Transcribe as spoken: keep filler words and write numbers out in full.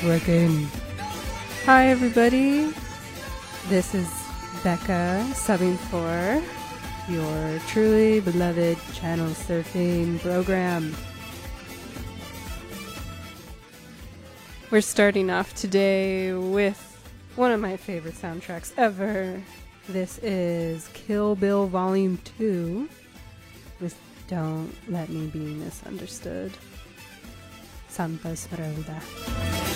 it's working. Hi, everybody. This is Becca subbing for your truly beloved channel surfing program. We're starting off today with one of my favorite soundtracks ever. This is Kill Bill Volume two with Don't Let Me Be Misunderstood. Santa Esmeralda.